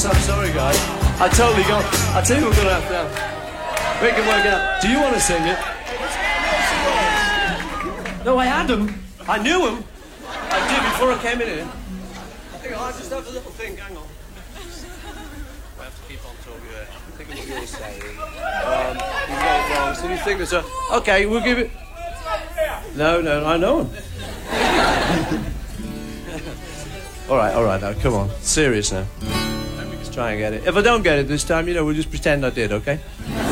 course, I'm sorry, guys. I totally got... I tell you we're going to have to... We can work out. Do you want to sing it? No, I had him. I knew him. I did before I came in here. I think I just have a little thing. Hang on. I have to keep on talking. Think of what you're saying. You got it wrong. So you think there's a... Okay, we'll give it... No, I know him. all right, now, come on. Serious now. Let me just try and get it. If I don't get it this time, we'll just pretend I did, okay?